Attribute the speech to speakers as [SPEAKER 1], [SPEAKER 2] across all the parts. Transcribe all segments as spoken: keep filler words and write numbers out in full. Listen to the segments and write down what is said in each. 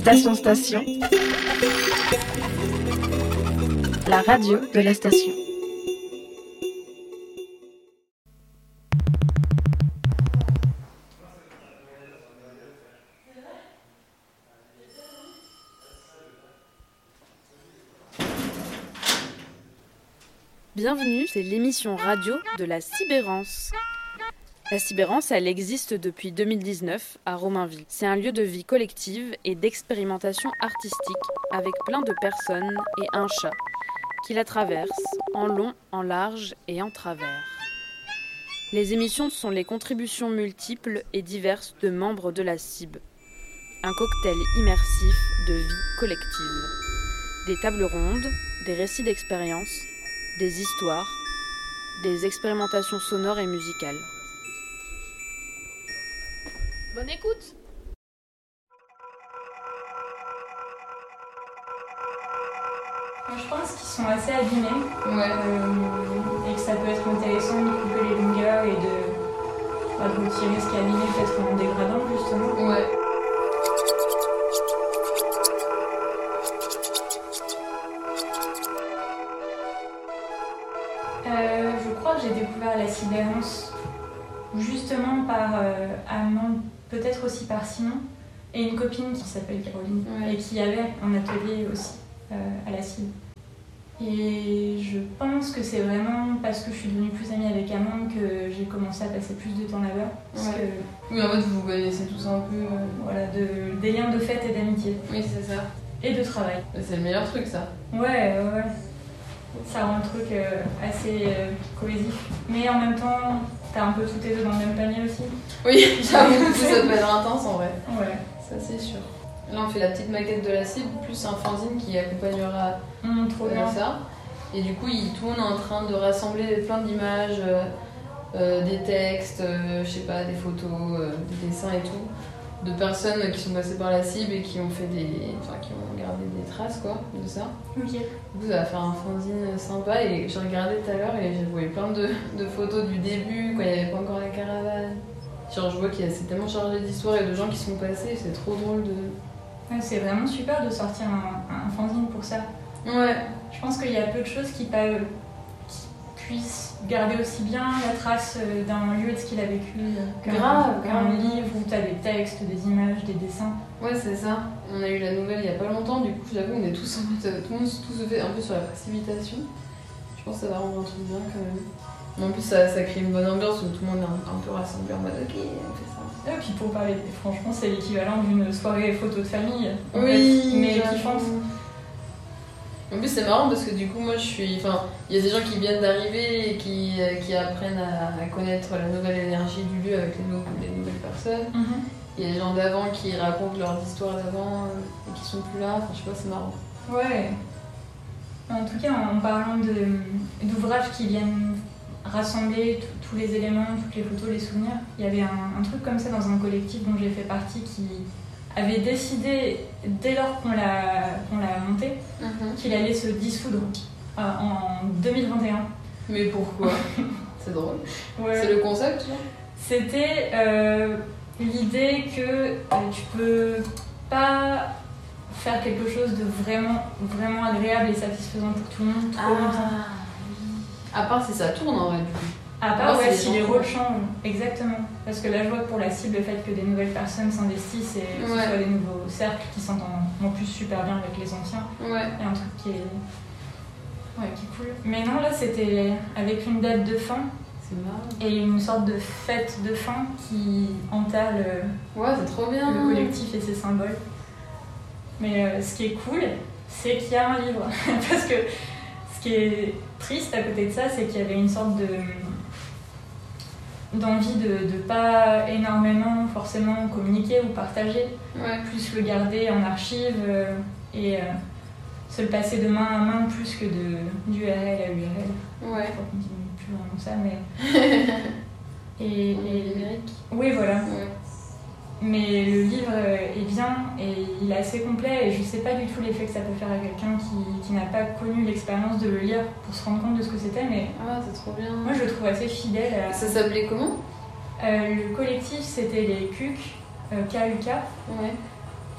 [SPEAKER 1] Station Station, la radio de la station.
[SPEAKER 2] Bienvenue, c'est l'émission radio de la Cybérance. La Cybérance, elle existe depuis deux mille dix-neuf à Romainville. C'est un lieu de vie collective et d'expérimentation artistique avec plein de personnes et un chat qui la traversent en long, en large et en travers. Les émissions sont les contributions multiples et diverses de membres de la Cyb. Un cocktail immersif de vie collective. Des tables rondes, des récits d'expériences, des histoires, des expérimentations sonores et musicales. Bonne écoute!
[SPEAKER 3] Je pense qu'ils sont assez abîmés,
[SPEAKER 4] ouais.
[SPEAKER 3] euh, et que ça peut être intéressant de couper les longueurs et de, bah, de retirer ce qui est abîmé, peut-être en dégradant justement.
[SPEAKER 4] Ouais.
[SPEAKER 3] Euh, je crois que j'ai découvert la Cybérance justement par euh, Amand, peut-être aussi par Simon, et une copine qui s'appelle Caroline,
[SPEAKER 4] ouais.
[SPEAKER 3] et qui avait un atelier aussi euh, à la Cyb. Et je pense que c'est vraiment parce que je suis devenue plus amie avec Amand que j'ai commencé à passer plus de temps là-bas. Parce
[SPEAKER 4] ouais.
[SPEAKER 3] que,
[SPEAKER 4] oui, en fait, vous vous connaissez tous un peu. Euh...
[SPEAKER 3] Voilà, de, des liens de fête et d'amitié.
[SPEAKER 4] Oui, c'est ça.
[SPEAKER 3] Et de travail.
[SPEAKER 4] C'est le meilleur truc, ça.
[SPEAKER 3] Ouais, ouais, ouais. Ça rend le truc euh, assez euh, cohésif. Mais en même temps, t'as un peu tous tes œufs dans le même panier aussi.
[SPEAKER 4] Oui, j'avoue que ça peut être intense en vrai.
[SPEAKER 3] Ouais.
[SPEAKER 4] Ça, c'est sûr. Là, on fait la petite maquette de la Cyb, plus un fanzine qui accompagnera
[SPEAKER 3] mmh, trop bien.
[SPEAKER 4] ça. Et du coup, il, tout le monde est en train de rassembler plein d'images, euh, euh, des textes, euh, je sais pas, des photos, euh, des dessins et tout, de personnes qui sont passées par la Cyb et qui ont fait des, enfin, qui ont gardé des traces quoi, de ça.
[SPEAKER 3] Ok.
[SPEAKER 4] Du coup, ça va faire un fanzine sympa et j'ai regardé tout à l'heure et j'ai trouvé plein de, de photos du début quand il n'y avait pas encore la caravane. Genre, je vois qu'il y a c'est tellement chargé d'histoires et de gens qui sont passés, c'est trop drôle de.
[SPEAKER 3] Ouais, c'est vraiment super de sortir un, un fanzine pour ça.
[SPEAKER 4] Ouais.
[SPEAKER 3] Je pense qu'il y a peu de choses qui, peuvent, qui puissent garder aussi bien la trace d'un lieu de ce qu'il a vécu qu'un,
[SPEAKER 4] grave,
[SPEAKER 3] qu'un grave. livre où tu as des textes, des images, des dessins.
[SPEAKER 4] Ouais, c'est ça. On a eu la nouvelle il y a pas longtemps, du coup, j'avoue, on est tous en fait, tout le monde tout se fait un peu sur la précipitation. Je pense que ça va rendre un truc bien quand même. En plus, ça, ça crée une bonne ambiance où tout le monde est un, un peu rassemblé en mode ok, on fait ça.
[SPEAKER 3] Et puis pour parler, franchement, c'est l'équivalent d'une soirée photo de famille.
[SPEAKER 4] Oui,
[SPEAKER 3] fait, mais qui fonce.
[SPEAKER 4] En plus, c'est marrant parce que du coup, moi, je suis. Enfin, il y a des gens qui viennent d'arriver et qui, qui apprennent à, à connaître la nouvelle énergie du lieu avec les, nou- les nouvelles personnes.
[SPEAKER 3] Mm-hmm.
[SPEAKER 4] Il y a des gens d'avant qui racontent leurs histoires d'avant et qui sont plus là. Enfin, je sais pas, c'est marrant.
[SPEAKER 3] Ouais. En tout cas, en parlant de, d'ouvrages qui viennent rassembler t- tous les éléments, toutes les photos, les souvenirs, il y avait un, un truc comme ça dans un collectif dont j'ai fait partie qui avait décidé, dès lors qu'on l'a, qu'on l'a monté,
[SPEAKER 4] mm-hmm.
[SPEAKER 3] qu'il allait se dissoudre euh, en deux mille vingt et un.
[SPEAKER 4] Mais pourquoi? C'est drôle.
[SPEAKER 3] Ouais.
[SPEAKER 4] C'est le concept, tu vois?
[SPEAKER 3] C'était euh, l'idée que euh, tu peux pas faire quelque chose de vraiment, vraiment agréable et satisfaisant pour tout le monde trop
[SPEAKER 4] ah.
[SPEAKER 3] longtemps.
[SPEAKER 4] À part si ça tourne en vrai, du coup.
[SPEAKER 3] À part,
[SPEAKER 4] ouais,
[SPEAKER 3] ouais,
[SPEAKER 4] si
[SPEAKER 3] si
[SPEAKER 4] les
[SPEAKER 3] les
[SPEAKER 4] gens
[SPEAKER 3] rôles changent, exactement. Parce que là, je vois que pour la cible, le fait que des nouvelles personnes s'investissent et que
[SPEAKER 4] ouais.
[SPEAKER 3] ce soit des nouveaux cercles qui s'entendent en plus super bien avec les anciens,
[SPEAKER 4] ouais.
[SPEAKER 3] il y a un truc qui est... Ouais, qui est cool. Mais non, là, c'était avec une date de fin.
[SPEAKER 4] C'est marrant.
[SPEAKER 3] Et une sorte de fête de fin qui enterre le,
[SPEAKER 4] ouais, c'est trop bien.
[SPEAKER 3] le collectif et ses symboles. Mais euh, ce qui est cool, c'est qu'il y a un livre. Parce que ce qui est triste à côté de ça, c'est qu'il y avait une sorte de... d'envie de ne pas énormément forcément communiquer ou partager,
[SPEAKER 4] ouais.
[SPEAKER 3] plus le garder en archive euh, et euh, se le passer de main à main plus que de d'U R L à U R L.
[SPEAKER 4] Ouais.
[SPEAKER 3] Je crois qu'on dit plus vraiment ça, mais... et, et...
[SPEAKER 4] numérique.
[SPEAKER 3] Oui, voilà.
[SPEAKER 4] Ouais.
[SPEAKER 3] Mais le livre est bien et il est assez complet et je sais pas du tout l'effet que ça peut faire à quelqu'un qui, qui n'a pas connu l'expérience de le lire pour se rendre compte de ce que c'était, mais
[SPEAKER 4] ah, c'est trop bien.
[SPEAKER 3] moi je le trouve assez fidèle à...
[SPEAKER 4] Ça s'appelait comment?
[SPEAKER 3] euh, Le collectif c'était les K U K, euh, K U K.
[SPEAKER 4] Ouais.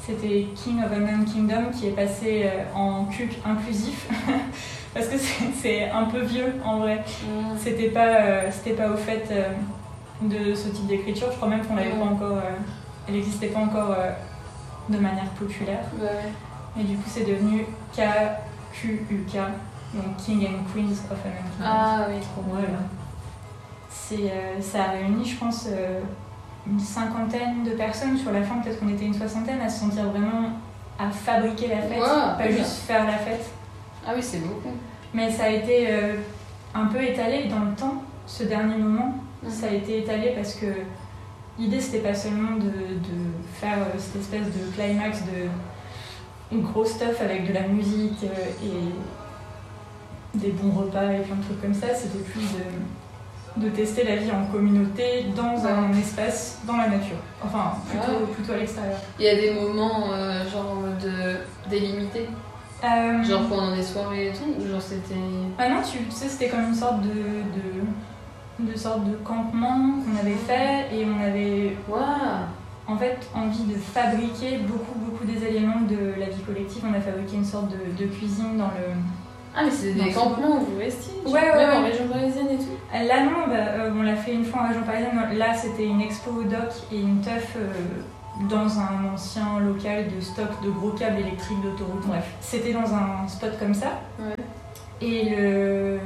[SPEAKER 3] c'était King of Unknown Kingdom qui est passé euh, en culte inclusif parce que c'est, c'est un peu vieux en vrai. Mmh. C'était pas, euh, c'était pas au fait euh, de ce type d'écriture. Je crois même qu'on l'avait mmh. pas encore, euh, elle n'existait pas encore euh, de manière populaire. Ouais. Et du coup, c'est devenu K Q U K, donc King and Queens of Unknown Kingdom.
[SPEAKER 4] Ah oui, trop bien.
[SPEAKER 3] Voilà. C'est, euh, ça a réuni, je pense, euh, une cinquantaine de personnes. Sur la fin, peut-être qu'on était une soixantaine à se sentir vraiment à fabriquer la fête, wow, pas juste faire la fête.
[SPEAKER 4] Ah oui, c'est beaucoup.
[SPEAKER 3] Mais ça a été euh, un peu étalé dans le temps, ce dernier moment. Mmh. Ça a été étalé parce que l'idée, c'était pas seulement de, de faire euh, cette espèce de climax de une grosse stuff avec de la musique euh, et des bons repas et plein de trucs comme ça. C'était plus de, de tester la vie en communauté dans ouais. un espace, dans la nature. Enfin, plutôt, ouais. plutôt à l'extérieur.
[SPEAKER 4] Il y a des moments euh, genre de délimités euh... genre pendant des soirées et tout, ou genre c'était...
[SPEAKER 3] Ah non, tu, tu sais, c'était comme une sorte de... de... de sorte de campement qu'on avait fait et on avait wow. en fait envie de fabriquer beaucoup beaucoup des éléments de la vie collective. On a fabriqué une sorte de, de cuisine dans le...
[SPEAKER 4] Ah mais c'est des campements où vous restiez
[SPEAKER 3] ouais, ouais,
[SPEAKER 4] même
[SPEAKER 3] ouais.
[SPEAKER 4] en région parisienne et tout.
[SPEAKER 3] Là non, bah, euh, on l'a fait une fois en région parisienne. Là c'était une expo au doc et une teuf euh, dans un ancien local de stock de gros câbles électriques d'autoroute. Bref, c'était dans un spot comme ça. Ouais. Et le...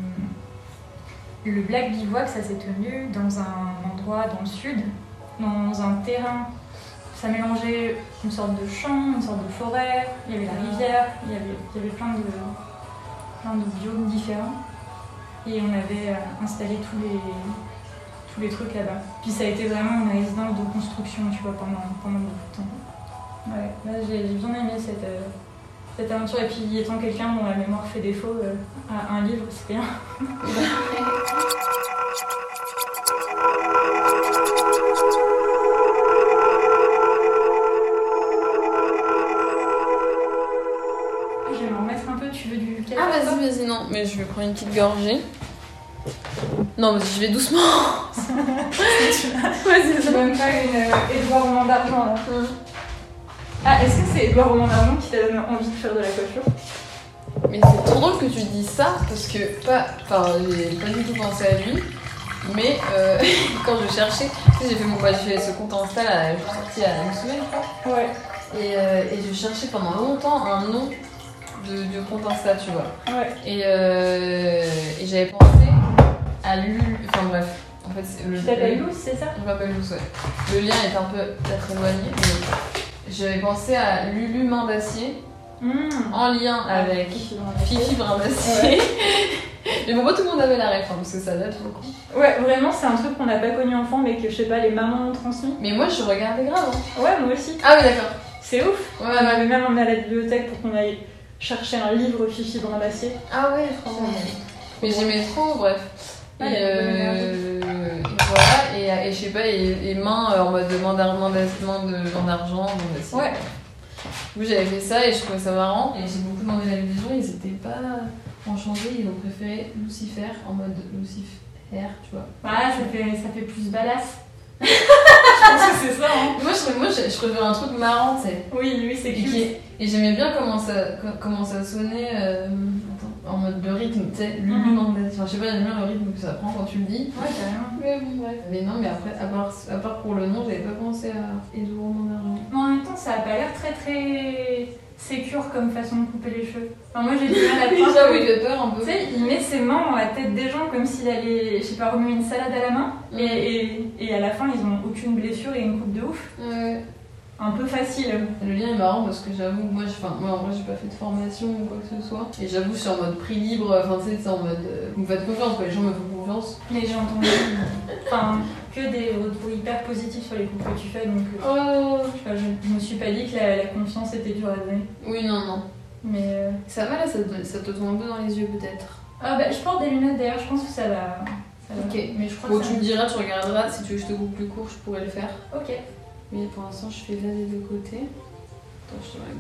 [SPEAKER 3] Le Black Bivouac, ça s'est tenu dans un endroit dans le sud, dans un terrain. Ça mélangeait une sorte de champ, une sorte de forêt, il y avait la rivière, il y avait, il y avait plein, de, plein de biomes différents. Et on avait installé tous les, tous les trucs là-bas. Puis ça a été vraiment une résidence de construction, tu vois, pendant, pendant beaucoup de temps. Ouais, là j'ai, j'ai bien aimé cette, euh, cette aventure. Et puis étant quelqu'un dont la mémoire fait défaut, euh, à un livre, c'est bien. Je vais m'en remettre un peu, tu veux du café?
[SPEAKER 4] Ah vas-y, vas-y, non, mais je vais prendre une petite gorgée. Non, mais je vais doucement.
[SPEAKER 3] Vas-y, tu veux même pas une euh, Édouard Roman d'argent là. Mmh. Ah, est-ce que c'est Édouard Roman d'argent qui t'a donné envie de faire de la coiffure?
[SPEAKER 4] Mais c'est trop drôle que tu dises ça parce que pas, enfin, j'ai pas du tout pensé à lui, mais euh, quand je cherchais, tu sais, j'ai fait mon, bah, j'ai fait ce compte Insta là, je suis sortie il y a une semaine, je crois. Ouais. Et, euh, et je cherchais pendant longtemps un nom de, de compte Insta, tu vois. Ouais. Et, euh, et j'avais pensé à Lulu, enfin bref. En fait, c'est le,
[SPEAKER 3] tu t'appelles Lou, c'est ça?
[SPEAKER 4] Je m'appelle Lou, ouais. Le lien est un peu peut-être éloigné, mais j'avais pensé à Lulu Main d'Acier. Mmh. En lien avec Fifi Brin d'Acier. Mais bon, moi tout le monde avait la ref, hein, parce que ça date beaucoup.
[SPEAKER 3] Ouais, vraiment, c'est un truc qu'on n'a pas connu enfant, mais que je sais pas, les mamans ont transmis.
[SPEAKER 4] Mais moi je regardais grave. Hein.
[SPEAKER 3] Ouais, moi aussi.
[SPEAKER 4] Ah oui, d'accord.
[SPEAKER 3] C'est ouf. Ouais, on m'avait même emmené à la bibliothèque pour qu'on aille chercher un livre Fifi Brin d'Acier.
[SPEAKER 4] Ah ouais, franchement. Mais j'aimais trop, bref. Ah, et, euh, et voilà, et, et je sais pas, et, et main en mode main d'argent, main d'argent, d'acier. Ouais. Du coup, j'avais fait ça et je trouvais ça marrant. Et j'ai beaucoup demandé l'avis des gens, ils étaient pas enchantés, ils ont préféré Lucifer en mode Lucifer, tu vois.
[SPEAKER 3] Ah, ça fait, ça fait plus badass. Je pense que c'est ça, hein.
[SPEAKER 4] Moi, je, moi, je, je préfère un truc marrant, tu sais.
[SPEAKER 3] Oui, oui, c'est cute.
[SPEAKER 4] Et, et j'aimais bien comment ça, comment ça sonnait euh, attends, en mode de rythme, tu sais, Lulu mm-hmm. Mandel. Enfin, je sais pas, j'aime bien le rythme que ça prend quand tu le dis.
[SPEAKER 3] Ouais, carrément.
[SPEAKER 4] Mais bon, bref. Mais non, mais après, à part, à part pour le nom, j'avais pas pensé à Édouard Roman d'argent.
[SPEAKER 3] Mais en même temps, ça a pas l'air très très sécure comme façon de couper les cheveux. Enfin, moi, j'ai du mal à prendre.
[SPEAKER 4] J'avoue, j'ai peur un peu.
[SPEAKER 3] Tu sais, il met ses mains dans la tête des gens comme s'il allait, je sais pas, remuer une salade à la main. Mm. Et, et, et à la fin, ils ont aucune blessure et une coupe de ouf. Ouais. Un peu facile.
[SPEAKER 4] Le lien est marrant parce que j'avoue, moi, je, moi en vrai, j'ai pas fait de formation ou quoi que ce soit. Et j'avoue, je suis en mode prix libre, enfin, tu sais, c'est en mode. Euh, vous me faites confiance, quoi, les gens me font confiance.
[SPEAKER 3] Mais j'ai entendu. Enfin, que des retours hyper positifs sur les coupes que tu fais, donc. Oh. Je, sais pas, je, je me suis pas dit que la, la confiance était dure à donner.
[SPEAKER 4] Oui, non, non.
[SPEAKER 3] Mais. Euh...
[SPEAKER 4] Ça va là, ça te, ça te tombe un peu dans les yeux peut-être.
[SPEAKER 3] Ah bah, je porte des lunettes d'ailleurs, je pense que ça va. Ça va.
[SPEAKER 4] Ok, mais je crois bon, que. Tu me diras, tu regarderas, si tu veux que je te coupe plus court, je pourrais le faire.
[SPEAKER 3] Ok.
[SPEAKER 4] Mais pour l'instant, je fais là des deux côtés. Attends, je te regarde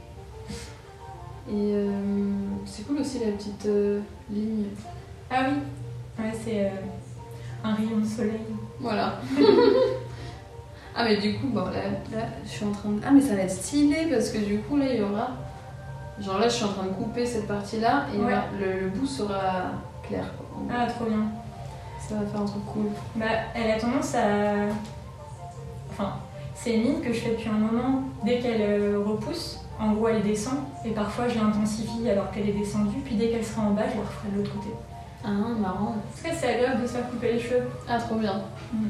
[SPEAKER 4] les yeux. Et euh, c'est cool aussi la petite euh, ligne.
[SPEAKER 3] Ah oui. Ouais, c'est euh, un rayon de soleil.
[SPEAKER 4] Voilà. Ah mais du coup, bon là, là je suis en train de... Ah mais ça va être stylé parce que du coup là il y aura... Genre là je suis en train de couper cette partie-là et
[SPEAKER 3] Ouais.
[SPEAKER 4] là, le, le bout sera clair quoi.
[SPEAKER 3] Ah, trop bien.
[SPEAKER 4] Ça va faire un truc cool.
[SPEAKER 3] Bah, elle a tendance à... Enfin, c'est une ligne que je fais depuis un moment. Dès qu'elle euh, repousse, en gros elle descend. Et parfois je l'intensifie alors qu'elle est descendue. Puis dès qu'elle sera en bas, je la referai de l'autre côté.
[SPEAKER 4] Ah marrant.
[SPEAKER 3] En tout cas, c'est agréable de se faire couper les cheveux.
[SPEAKER 4] Ah trop bien.
[SPEAKER 3] Mm.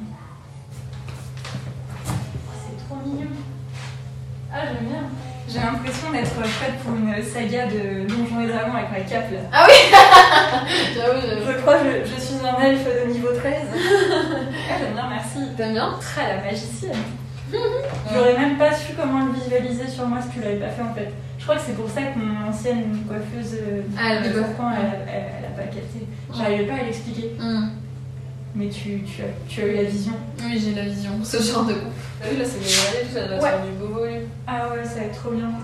[SPEAKER 3] Oh, c'est trop mignon. Ah, j'aime bien. J'ai l'impression d'être faite pour une saga de Donjons et Dragons avec ma cape là.
[SPEAKER 4] J'avoue, j'avoue.
[SPEAKER 3] Je crois que je, je suis un elfe de niveau treize. Ah, j'aime bien, merci.
[SPEAKER 4] T'aimes bien?
[SPEAKER 3] Très la magicienne. J'aurais même pas su comment le visualiser sur moi si tu l'avais pas fait en fait. Je crois que c'est pour ça que mon ancienne coiffeuse euh,
[SPEAKER 4] Ah, elle
[SPEAKER 3] de
[SPEAKER 4] coiffe.
[SPEAKER 3] Bourgoin, elle, elle, elle a pas capté. J'arrivais pas à l'expliquer.
[SPEAKER 4] Mm.
[SPEAKER 3] Mais tu, tu, as, tu as eu la vision.
[SPEAKER 4] Oui, j'ai la vision. Ce genre de coupe. T'as vu là, c'est dégradé, tout ça va te
[SPEAKER 3] Ouais.
[SPEAKER 4] faire du beau volume.
[SPEAKER 3] Ah ouais, ça va être trop bien.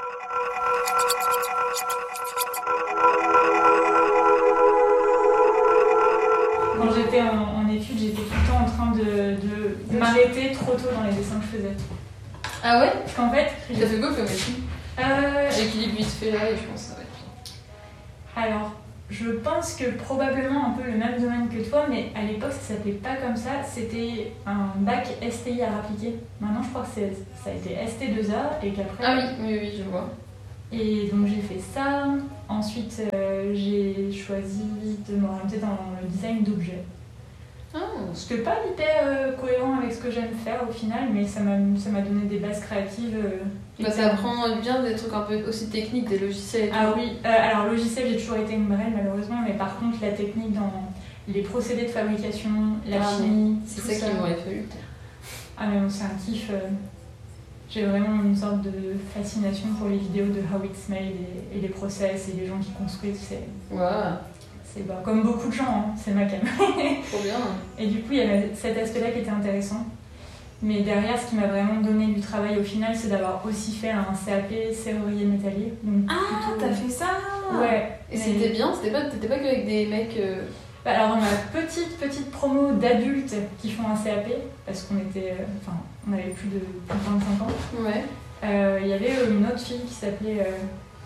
[SPEAKER 3] Quand j'étais en, en études, j'étais tout le temps en train de, de, de m'arrêter trop tôt dans les dessins que je faisais.
[SPEAKER 4] Ah ouais?
[SPEAKER 3] Parce qu'en fait,
[SPEAKER 4] T'as fait quoi comme étude?
[SPEAKER 3] euh,
[SPEAKER 4] L'équilibre vite fait là et je pense que ça va être bien.
[SPEAKER 3] alors, je pense que probablement un peu le même domaine que toi, mais à l'époque ça s'appelait pas comme ça, c'était un bac S T I à appliquer. Maintenant je crois que c'est, ça a été S T deux A et qu'après...
[SPEAKER 4] Ah oui, oui, oui, je vois.
[SPEAKER 3] Et donc j'ai fait ça, ensuite euh, j'ai choisi de m'orienter dans le design d'objets.
[SPEAKER 4] Ah,
[SPEAKER 3] C'était pas hyper euh, cohérent avec ce que j'aime faire au final, mais ça m'a, ça m'a donné des bases créatives. Euh,
[SPEAKER 4] bah, ça apprend bien des trucs un peu aussi techniques, des logiciels et tout.
[SPEAKER 3] Ah oui, euh, alors logiciel j'ai toujours été une brêle malheureusement, mais par contre la technique dans les procédés de fabrication, la
[SPEAKER 4] Ah,
[SPEAKER 3] chimie,
[SPEAKER 4] C'est
[SPEAKER 3] tout
[SPEAKER 4] ça qui m'aurait fallu.
[SPEAKER 3] Ah mais bon, c'est un kiff. euh, J'ai vraiment une sorte de fascination pour les vidéos de how it's made et, et les process et les gens qui construisent. C'est,
[SPEAKER 4] Ouais,
[SPEAKER 3] c'est bah, comme beaucoup de gens, hein, c'est ma cam.
[SPEAKER 4] trop bien.
[SPEAKER 3] Et du coup, il y avait cet aspect-là qui était intéressant. Mais derrière, ce qui m'a vraiment donné du travail au final, c'est d'avoir aussi fait un C A P serrurier métallier. Donc
[SPEAKER 4] Ah,
[SPEAKER 3] plutôt-
[SPEAKER 4] t'as fait ça?
[SPEAKER 3] Ouais.
[SPEAKER 4] Et
[SPEAKER 3] mais-
[SPEAKER 4] c'était bien, c'était pas, t'étais pas qu'avec des mecs. euh,
[SPEAKER 3] Bah, alors dans ma petite petite promo d'adultes qui font un C A P, parce qu'on était, euh, enfin, on avait plus de, plus de vingt-cinq ans,
[SPEAKER 4] Ouais.
[SPEAKER 3] euh, il y avait euh, une autre fille qui s'appelait euh,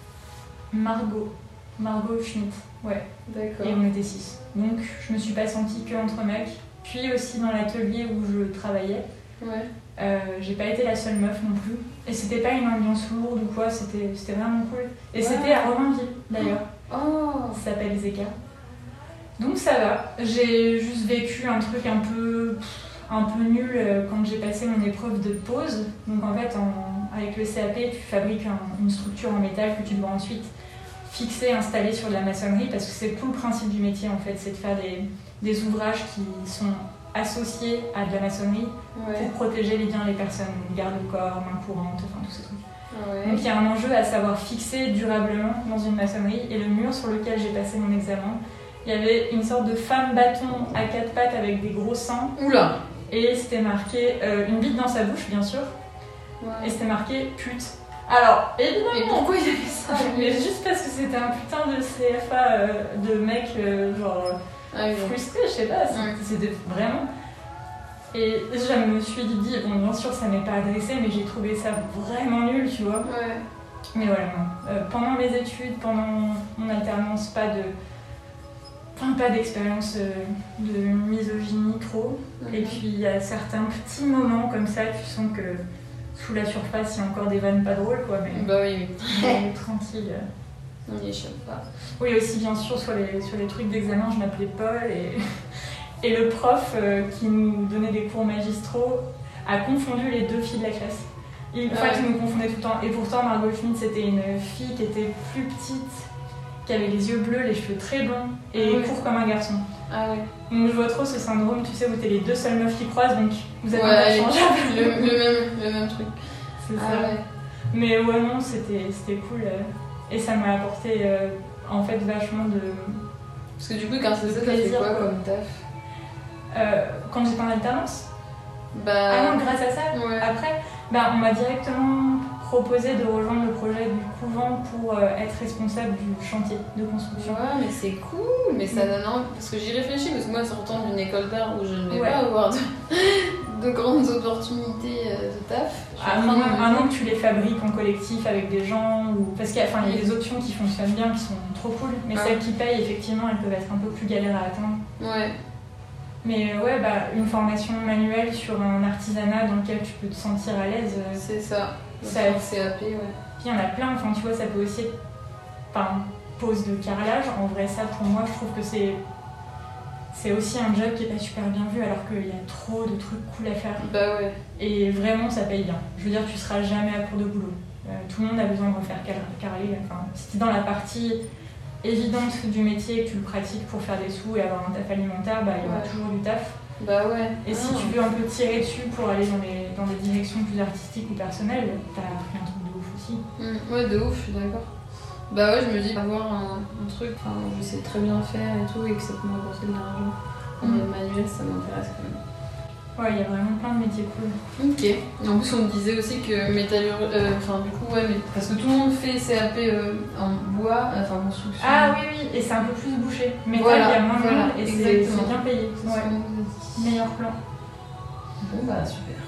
[SPEAKER 3] Margot, Margot Schmidt, ouais,
[SPEAKER 4] D'accord.
[SPEAKER 3] et on était six. Donc je me suis pas sentie que entre mecs. Puis aussi dans l'atelier où je travaillais,
[SPEAKER 4] Ouais.
[SPEAKER 3] euh, j'ai pas été la seule meuf non plus. Et c'était pas une ambiance lourde ou quoi, c'était, c'était vraiment cool. Et
[SPEAKER 4] Ouais.
[SPEAKER 3] c'était à Romainville d'ailleurs.
[SPEAKER 4] Oh.
[SPEAKER 3] Ça s'appelle Zeka. Donc ça va. J'ai juste vécu un truc un peu, un peu nul euh, quand j'ai passé mon épreuve de pause. Donc en fait, en- avec le C A P, tu fabriques un- une structure en métal que tu dois ensuite fixer, installer sur de la maçonnerie, parce que c'est tout le principe du métier en fait, c'est de faire des, des ouvrages qui sont associés à de la maçonnerie
[SPEAKER 4] Ouais.
[SPEAKER 3] pour protéger les biens des personnes, garde-corps, main courante, enfin tous ces trucs.
[SPEAKER 4] Ouais.
[SPEAKER 3] Donc il y a un enjeu à savoir fixer durablement dans une maçonnerie. Et le mur sur lequel j'ai passé mon examen, il y avait une sorte de femme bâton à quatre pattes avec des gros seins.
[SPEAKER 4] Oula.
[SPEAKER 3] Et c'était marqué euh, une bite dans sa bouche, bien sûr. Et
[SPEAKER 4] Ouais.
[SPEAKER 3] c'était marqué pute. Alors, évidemment,
[SPEAKER 4] Et pourquoi il y avait ça?
[SPEAKER 3] mais juste parce que c'était un putain de C F A euh, de mec euh, genre
[SPEAKER 4] Ah oui, bon.
[SPEAKER 3] frustré, je sais pas, c'était,
[SPEAKER 4] Ouais.
[SPEAKER 3] c'était vraiment. Et je me suis dit, bon, bien sûr, ça m'est pas adressé, mais j'ai trouvé ça vraiment nul, tu vois.
[SPEAKER 4] Ouais.
[SPEAKER 3] Mais voilà, non. Euh, pendant mes études, pendant mon alternance, pas de. Enfin, pas d'expérience euh, de misogynie trop. Et puis il y a certains petits moments comme ça, tu sens que sous la surface, il y a encore des vannes pas drôles, quoi. Mais,
[SPEAKER 4] Bah oui, oui.
[SPEAKER 3] mais tranquille.
[SPEAKER 4] On n'y échappe pas.
[SPEAKER 3] Oui, aussi, bien sûr, sur les, sur les trucs d'examen, je m'appelais Paul et, et le prof euh, qui nous donnait des cours magistraux a confondu les deux filles de la classe. Il, en
[SPEAKER 4] Ah
[SPEAKER 3] fait,
[SPEAKER 4] ouais.
[SPEAKER 3] il nous confondait tout le temps. Et pourtant, Margot Schmidt, c'était une fille qui était plus petite, qui avait les yeux bleus, les cheveux très blonds et
[SPEAKER 4] Ah ouais.
[SPEAKER 3] courts comme un garçon.
[SPEAKER 4] Ah ouais.
[SPEAKER 3] Donc je vois trop ce syndrome, tu sais, où t'es les deux seules meufs qui croisent, donc vous êtes
[SPEAKER 4] Ouais,
[SPEAKER 3] interchangeables.
[SPEAKER 4] Le, le même, le même truc.
[SPEAKER 3] C'est
[SPEAKER 4] Ah
[SPEAKER 3] ça.
[SPEAKER 4] ouais.
[SPEAKER 3] Mais ouais, non, c'était, c'était cool. euh, Et ça m'a apporté euh, en fait vachement de.
[SPEAKER 4] Parce que du coup, quand c'est ça, t'as fait
[SPEAKER 3] Plaisir,
[SPEAKER 4] quoi
[SPEAKER 3] quoi.
[SPEAKER 4] comme taf?
[SPEAKER 3] Euh, quand j'étais en alternance,
[SPEAKER 4] Bah.
[SPEAKER 3] ah non, grâce à ça,
[SPEAKER 4] Ouais.
[SPEAKER 3] après, bah, on m'a directement proposé de rejoindre le projet du couvent pour euh, être responsable du chantier de construction.
[SPEAKER 4] Ouais, mais c'est cool, mais ça donne envie. Parce que j'y réfléchis, parce que moi, sortant d'une école d'art où je ne vais
[SPEAKER 3] Ouais.
[SPEAKER 4] pas avoir de, de grandes opportunités euh, de taf.
[SPEAKER 3] À moins, à moins que tu les fabriques en collectif avec des gens, ou... parce qu'il y a, enfin, il y a des options qui fonctionnent bien, qui sont trop cool, mais ah. celles qui payent, effectivement, elles peuvent être un peu plus galères à atteindre.
[SPEAKER 4] Ouais.
[SPEAKER 3] Mais euh, ouais, bah, une formation manuelle sur un artisanat dans lequel tu peux te sentir à l'aise. Euh,
[SPEAKER 4] c'est ça.
[SPEAKER 3] ça
[SPEAKER 4] C A P, ouais.
[SPEAKER 3] Puis il y en a plein, enfin, tu vois, ça peut aussi être... Enfin, pose de carrelage, en vrai, ça, pour moi, je trouve que c'est... C'est aussi un job qui est pas super bien vu alors qu'il y a trop de trucs cool à faire.
[SPEAKER 4] Bah ouais.
[SPEAKER 3] Et vraiment, ça paye bien. Je veux dire, tu seras jamais à court de boulot. Euh, tout le monde a besoin de refaire carreler. Enfin, si t'es dans la partie évidente du métier et que tu le pratiques pour faire des sous et avoir un taf alimentaire, bah il y aura ouais. toujours du taf.
[SPEAKER 4] Bah ouais.
[SPEAKER 3] Et ah. si tu veux un peu tirer dessus pour aller dans des, dans des directions plus artistiques ou personnelles, t'as appris un truc de ouf aussi.
[SPEAKER 4] Mmh. Ouais, de ouf, je suis d'accord. Bah ouais, je me dis, avoir un, un truc, enfin, je sais très bien faire et tout, et que ça peut m'apporter de l'argent en mmh. manuel, ça m'intéresse quand même.
[SPEAKER 3] Ouais, il y a vraiment plein de métiers cool.
[SPEAKER 4] Ok. Et en plus, on me disait aussi que métallurgie, euh, enfin du coup, ouais, mais, parce que tout le monde fait C A P euh, en bois, enfin construction.
[SPEAKER 3] Ah oui, oui, et c'est un peu plus bouché. Mais
[SPEAKER 4] voilà,
[SPEAKER 3] il y a moins
[SPEAKER 4] voilà,
[SPEAKER 3] de monde et c'est bien payé. Ouais. Meilleur plan.
[SPEAKER 4] Bon bah super.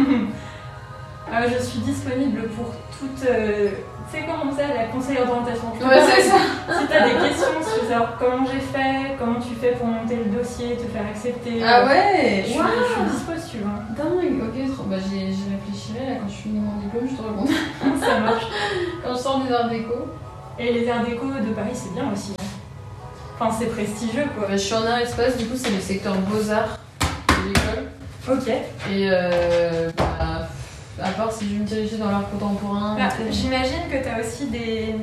[SPEAKER 3] euh, je suis disponible pour toute... Euh... Tu sais comment ça, la conseillère d'orientation.
[SPEAKER 4] Ouais, c'est ça.
[SPEAKER 3] Si t'as des questions sur savoir comment j'ai fait, comment tu fais pour monter le dossier, te faire accepter.
[SPEAKER 4] Ah ouais,
[SPEAKER 3] je,
[SPEAKER 4] wow.
[SPEAKER 3] suis, je suis dispo si tu veux.
[SPEAKER 4] Dingue, ok, trop. Bah j'y, j'y réfléchirai là quand je finis mon diplôme, je te raconte.
[SPEAKER 3] Ça marche.
[SPEAKER 4] Quand je sors des arts déco.
[SPEAKER 3] Et les arts déco de Paris, c'est bien aussi. Enfin, c'est prestigieux quoi.
[SPEAKER 4] Bah, je suis en arts espace, du coup, c'est le secteur beaux-arts de l'école.
[SPEAKER 3] Ok.
[SPEAKER 4] Et euh. Bah, à part si je veux me diriger dans l'art contemporain.
[SPEAKER 3] Bah, j'imagine que tu as aussi des,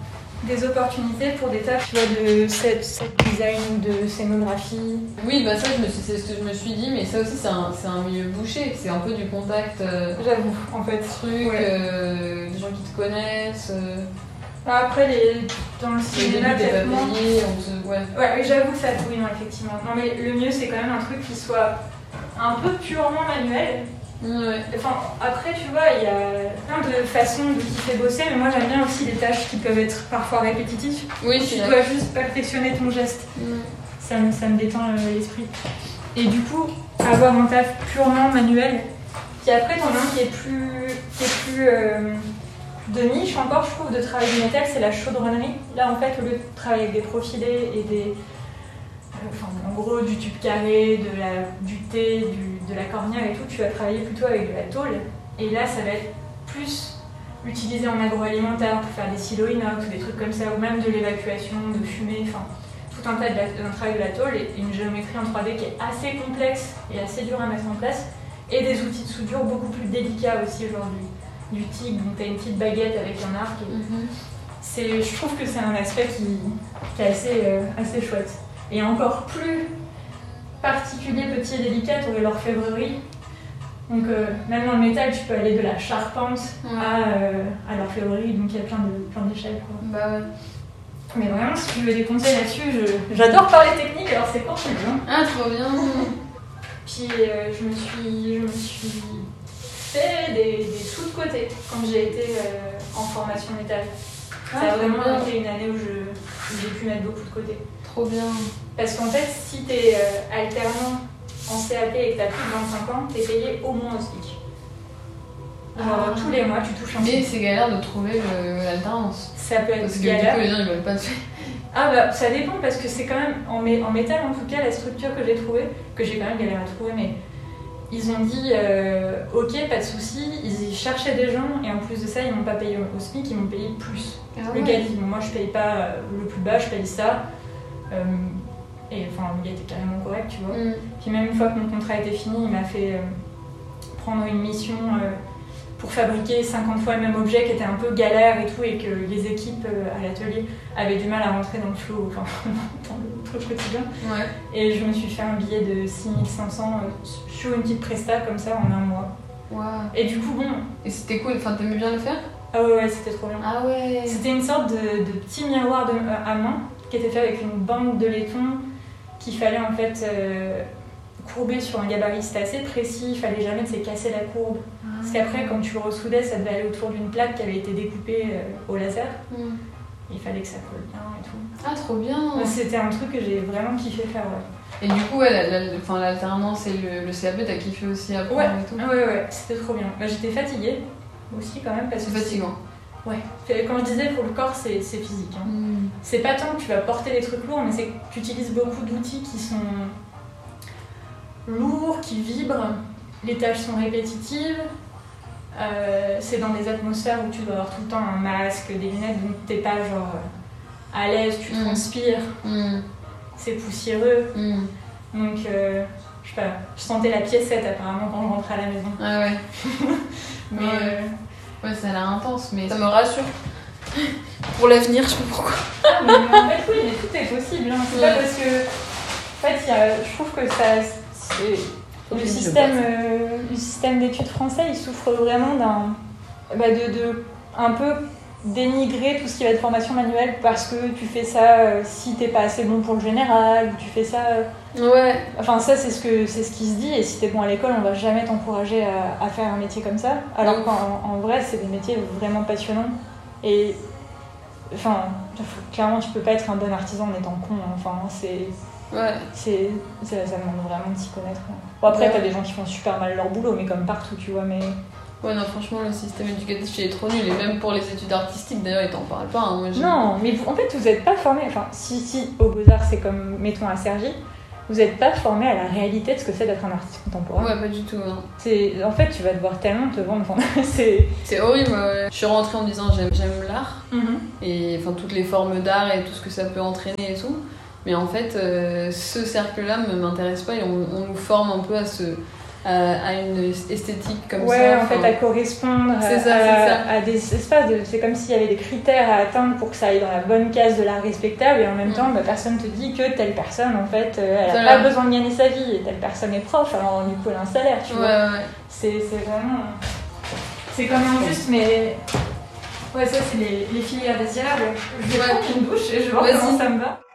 [SPEAKER 3] des opportunités pour des tâches, tu vois, de set, set design ou de scénographie.
[SPEAKER 4] Oui, bah ça, je me suis, c'est ce que je me suis dit, mais ça aussi, c'est un, c'est un milieu bouché. C'est un peu du contact. Euh,
[SPEAKER 3] J'avoue, en fait.
[SPEAKER 4] Truc,
[SPEAKER 3] ouais.
[SPEAKER 4] euh, des gens qui te connaissent. Euh,
[SPEAKER 3] Après, les, dans le cinéma, peut-être moins.
[SPEAKER 4] On se, ouais,
[SPEAKER 3] ouais, j'avoue que ça, oui, non, effectivement. Non, mais le mieux, c'est quand même un truc qui soit un peu purement manuel.
[SPEAKER 4] Ouais.
[SPEAKER 3] Enfin, après, tu vois, il y a plein de façons de kiffer bosser, mais moi j'aime bien aussi les tâches qui peuvent être parfois répétitives.
[SPEAKER 4] Oui,
[SPEAKER 3] tu dois vrai. Juste perfectionner ton geste. Mm. Ça, me, ça me détend euh, l'esprit. Et du coup, avoir un taf purement manuel, puis après, t'en as un qui est plus, qui est plus euh, de niche encore, je trouve, de travail du métal, c'est la chaudronnerie. Là, en fait, au lieu de travailler avec des profilés et des. Enfin, en gros, du tube carré, de la, du thé, du, de la cornière et tout, tu vas travailler plutôt avec de la tôle. Et là, ça va être plus utilisé en agroalimentaire pour faire des silos inox ou des trucs comme ça, ou même de l'évacuation, de fumée, enfin, tout un tas de la, d'un travail de la tôle et une géométrie en trois D qui est assez complexe et assez dure à mettre en place. Et des outils de soudure beaucoup plus délicats aussi aujourd'hui. Du TIG, donc tu as une petite baguette avec un arc. Et mm-hmm. c'est, je trouve que c'est un aspect qui, qui est assez, euh, assez chouette. Et encore plus particulier, petit et délicat, tu aurais l'orfèvrerie. Donc euh, même dans le métal, tu peux aller de la charpente ouais. à, euh, à l'orfèvrerie, donc il y a plein, de, plein d'échelles. Quoi.
[SPEAKER 4] Bah ouais.
[SPEAKER 3] Mais vraiment, si tu veux des conseils là-dessus, je, j'adore parler technique, alors c'est quand tu veux.
[SPEAKER 4] Ah, trop bien.
[SPEAKER 3] Puis euh, je, me suis, je me suis fait des, des sous de côté quand j'ai été euh, en formation métal. Ah, ça a vraiment bien. Été une année où, je, où j'ai pu mettre beaucoup de côté.
[SPEAKER 4] Trop bien.
[SPEAKER 3] Parce qu'en fait, si t'es euh, alternant en C A P et que t'as plus de vingt-cinq ans, t'es payé au moins au SMIC. Genre ah. tous les mois, tu touches un
[SPEAKER 4] Mais c'est galère de trouver le, l'alternance.
[SPEAKER 3] Ça peut être
[SPEAKER 4] parce que
[SPEAKER 3] galère.
[SPEAKER 4] Du coup, les gens ils veulent pas te faire.
[SPEAKER 3] Ah bah ça dépend parce que c'est quand même, en, mé- en métal en tout cas, la structure que j'ai trouvée, que j'ai quand même galéré à trouver, mais ils ont dit euh, ok, pas de soucis, ils cherchaient des gens et en plus de ça, ils m'ont pas payé au SMIC, ils m'ont payé plus. Ah le ouais. gars dit, bon, moi je paye pas le plus bas, je paye ça. Euh, et enfin, le gars était carrément correct, tu vois. Mm. Puis même une fois que mon contrat était fini, il m'a fait euh, prendre une mission euh, pour fabriquer cinquante fois le même objet qui était un peu galère et tout, et que les équipes euh, à l'atelier avaient du mal à rentrer dans le flow, enfin, dans le truc quotidien.
[SPEAKER 4] Ouais.
[SPEAKER 3] Et je me suis fait un billet de six mille cinq cents euh, sur une petite presta comme ça en un mois.
[SPEAKER 4] Wow.
[SPEAKER 3] Et du coup, bon.
[SPEAKER 4] Et c'était cool, enfin, t'aimais bien le faire ?
[SPEAKER 3] Ah ouais, ouais, c'était trop bien.
[SPEAKER 4] Ah ouais.
[SPEAKER 3] C'était une sorte de, de petit miroir de, euh, à main qui était fait avec une bande de laiton qu'il fallait en fait euh, courber sur un gabarit. C'était assez précis, il fallait jamais se casser la courbe. Ah. Parce qu'après, quand tu le ressoudais, ça devait aller autour d'une plaque qui avait été découpée euh, au laser. Mm. il fallait que ça colle bien et tout.
[SPEAKER 4] Ah, trop bien.
[SPEAKER 3] Ouais, c'était un truc que j'ai vraiment kiffé faire, ouais.
[SPEAKER 4] Et du coup, ouais, la, la, enfin, l'alternance et le, le C A P, t'as kiffé aussi apprendre
[SPEAKER 3] Ouais,
[SPEAKER 4] et tout.
[SPEAKER 3] ouais, ouais, c'était trop bien. Bah, j'étais fatiguée aussi quand même parce
[SPEAKER 4] C'est
[SPEAKER 3] que
[SPEAKER 4] fatigant.
[SPEAKER 3] Ouais, comme je disais, pour le corps, c'est physique. Hein.
[SPEAKER 4] Mm.
[SPEAKER 3] C'est pas tant que tu vas porter des trucs lourds, mais c'est que tu utilises beaucoup d'outils qui sont lourds, qui vibrent, les tâches sont répétitives. Euh, c'est dans des atmosphères où tu dois avoir tout le temps un masque, des lunettes, donc t'es pas genre à l'aise, tu
[SPEAKER 4] Mm.
[SPEAKER 3] transpires,
[SPEAKER 4] Mm.
[SPEAKER 3] c'est poussiéreux.
[SPEAKER 4] Mm.
[SPEAKER 3] Donc, euh, je sais pas, je sentais la piécette apparemment quand je rentrais à la maison.
[SPEAKER 4] Ah ouais.
[SPEAKER 3] Mais
[SPEAKER 4] ouais.
[SPEAKER 3] euh,
[SPEAKER 4] Ouais, ça a l'air intense, mais ça me rassure. Pour l'avenir, je sais pas pourquoi.
[SPEAKER 3] Ah, mais en fait, oui, mais tout est possible. Hein. C'est
[SPEAKER 4] Ouais.
[SPEAKER 3] pas parce que. En fait, y a, je trouve que ça. Le
[SPEAKER 4] que
[SPEAKER 3] système, euh, le système d'études français, il souffre vraiment d'un. Bah de, de un peu dénigrer tout ce qui va être formation manuelle parce que tu fais ça euh, si t'es pas assez bon pour le général, ou tu fais ça. Euh...
[SPEAKER 4] Ouais.
[SPEAKER 3] Enfin, ça, c'est ce, que, c'est ce qui se dit, et si t'es bon à l'école, on va jamais t'encourager à, à faire un métier comme ça. Alors
[SPEAKER 4] Mmh.
[SPEAKER 3] qu'en en vrai, c'est des métiers vraiment passionnants. Et. Enfin, clairement, tu peux pas être un bon artisan en étant con. Hein. Enfin, c'est.
[SPEAKER 4] Ouais.
[SPEAKER 3] C'est, ça, ça demande vraiment de s'y connaître. Bon, après,
[SPEAKER 4] Ouais.
[SPEAKER 3] t'as des gens qui font super mal leur boulot, mais comme partout, tu vois. Mais...
[SPEAKER 4] Ouais, non, franchement, le système éducatif, il est trop nul. Et même pour les études artistiques, d'ailleurs, ils t'en parlent pas. Hein. Moi, j'ai-
[SPEAKER 3] Non, mais vous, en fait, vous êtes pas formés. Enfin, si, si, au Beaux-Arts, c'est comme, mettons, à Cergy, vous êtes pas formés à la réalité de ce que c'est d'être un artiste contemporain.
[SPEAKER 4] Ouais, pas du tout. Hein.
[SPEAKER 3] C'est, en fait, tu vas devoir tellement te vendre. Enfin, c'est...
[SPEAKER 4] C'est horrible. Ouais. Je suis rentrée en me disant j'aime, j'aime l'art.
[SPEAKER 3] Mm-hmm.
[SPEAKER 4] Et enfin, toutes les formes d'art et tout ce que ça peut entraîner et tout. Mais en fait, euh, ce cercle-là ne m'intéresse pas et on, on nous forme un peu à, ce, à, à une esthétique comme
[SPEAKER 3] ouais,
[SPEAKER 4] ça.
[SPEAKER 3] en
[SPEAKER 4] enfin,
[SPEAKER 3] fait, à correspondre
[SPEAKER 4] c'est
[SPEAKER 3] à,
[SPEAKER 4] ça,
[SPEAKER 3] à,
[SPEAKER 4] c'est ça.
[SPEAKER 3] à des espaces. De, c'est comme s'il y avait des critères à atteindre pour que ça aille dans la bonne case de l'art respectable, et en même
[SPEAKER 4] Mm.
[SPEAKER 3] temps, bah, personne te dit que telle personne, en fait, euh, elle n'a
[SPEAKER 4] Voilà.
[SPEAKER 3] pas besoin de gagner sa vie, et telle personne est prof, alors du coup, elle a un salaire, tu
[SPEAKER 4] Ouais,
[SPEAKER 3] vois.
[SPEAKER 4] ouais.
[SPEAKER 3] C'est, c'est vraiment. C'est quand même injuste, mais. Ouais, ça, c'est les, les filières désirables. Je vais
[SPEAKER 4] Ouais.
[SPEAKER 3] prendre une douche et je vais voir
[SPEAKER 4] Vas-y.
[SPEAKER 3] comment ça me va.